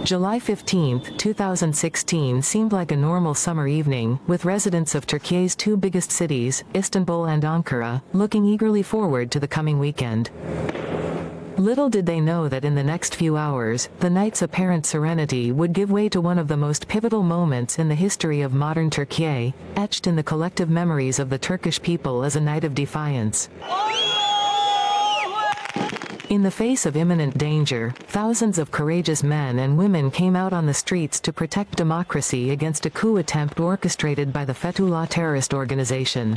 July 15, 2016 seemed like a normal summer evening, with residents of Turkey's two biggest cities, Istanbul and Ankara, looking eagerly forward to the coming weekend. Little did they know that in the next few hours, the night's apparent serenity would give way to one of the most pivotal moments in the history of modern Turkey, etched in the collective memories of the Turkish people as a night of defiance. In the face of imminent danger, thousands of courageous men and women came out on the streets to protect democracy against a coup attempt orchestrated by the Fethullah terrorist organization.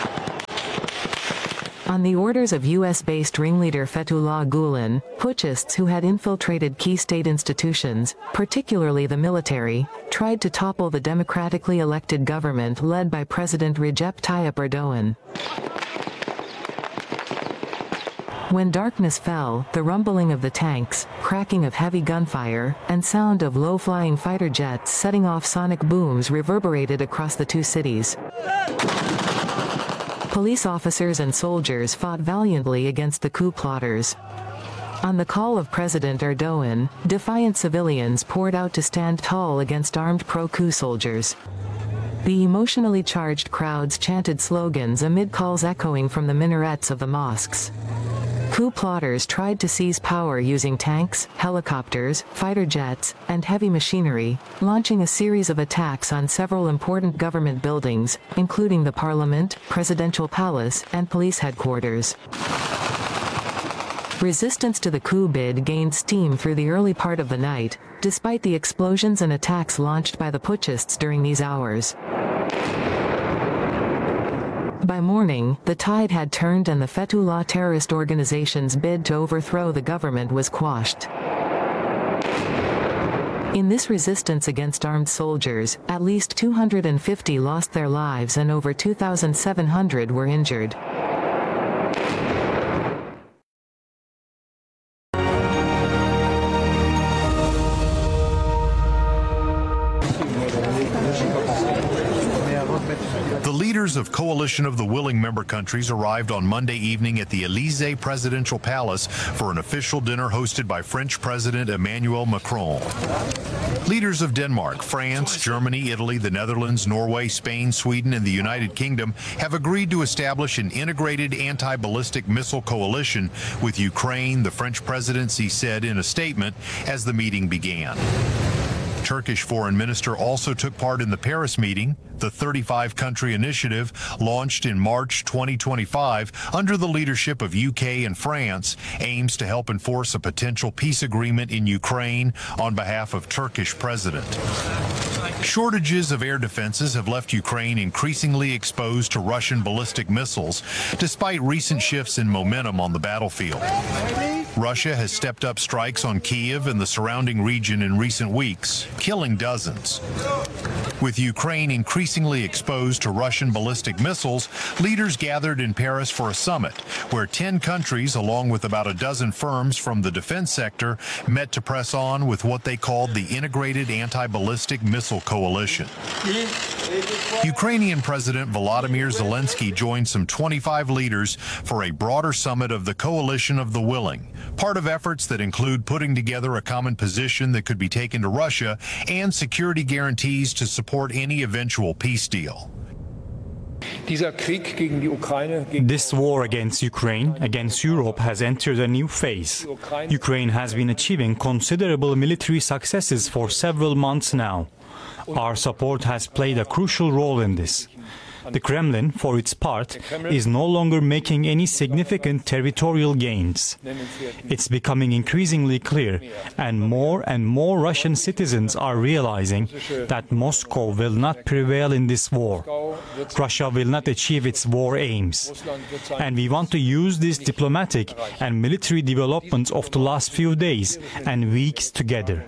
On the orders of US-based ringleader Fethullah Gulen, putschists who had infiltrated key state institutions, particularly the military, tried to topple the democratically elected government led by President Recep Tayyip Erdogan. When darkness fell, the rumbling of the tanks, cracking of heavy gunfire, and sound of low-flying fighter jets setting off sonic booms reverberated across the two cities. Police officers and soldiers fought valiantly against the coup plotters. On the call of President Erdogan, defiant civilians poured out to stand tall against armed pro-coup soldiers. The emotionally charged crowds chanted slogans amid calls echoing from the minarets of the mosques. Coup plotters tried to seize power using tanks, helicopters, fighter jets, and heavy machinery, launching a series of attacks on several important government buildings, including the parliament, presidential palace, and police headquarters. Resistance to the coup bid gained steam through the early part of the night, despite the explosions and attacks launched by the putschists during these hours. By morning, the tide had turned and the Fethullah terrorist organization's bid to overthrow the government was quashed. In this resistance against armed soldiers, at least 250 lost their lives and over 2,700 were injured. The leaders of Coalition of the Willing member countries arrived on Monday evening at the Élysée Presidential Palace for an official dinner hosted by French President Emmanuel Macron. Leaders of Denmark, France, Germany, Italy, the Netherlands, Norway, Spain, Sweden, and the United Kingdom have agreed to establish an integrated anti-ballistic missile coalition with Ukraine, the French presidency said in a statement as the meeting began. Turkish foreign minister also took part in the Paris meeting. The 35-country initiative, launched in March 2025 under the leadership of UK and France, aims to help enforce a potential peace agreement in Ukraine on behalf of Turkish president. Shortages of air defenses have left Ukraine increasingly exposed to Russian ballistic missiles, despite recent shifts in momentum on the battlefield. Russia has stepped up strikes on Kyiv and the surrounding region in recent weeks, killing dozens. With Ukraine increasingly exposed to Russian ballistic missiles, leaders gathered in Paris for a summit where 10 countries, along with about a dozen firms from the defense sector, met to press on with what they called the Integrated Anti-Ballistic Missile Coalition. Ukrainian President Volodymyr Zelensky joined some 25 leaders for a broader summit of the Coalition of the Willing, part of efforts that include putting together a common position that could be taken to Russia and security guarantees to support any eventual peace deal. This war against Ukraine, against Europe, has entered a new phase. Ukraine has been achieving considerable military successes for several months now. Our support has played a crucial role in this. The Kremlin, for its part, is no longer making any significant territorial gains. It's becoming increasingly clear, and more Russian citizens are realizing that Moscow will not prevail in this war. Russia will not achieve its war aims. And we want to use these diplomatic and military developments of the last few days and weeks together.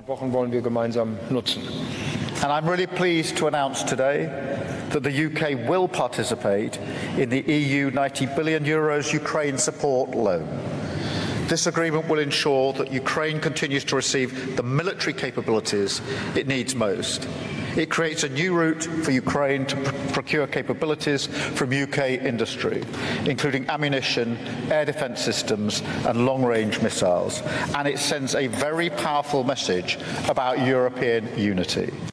And I'm really pleased to announce today that the UK will participate in the EU €90 billion Ukraine support loan. This agreement will ensure that Ukraine continues to receive the military capabilities it needs most. It creates a new route for Ukraine to procure capabilities from UK industry, including ammunition, air defence systems and long-range missiles. And it sends a very powerful message about European unity.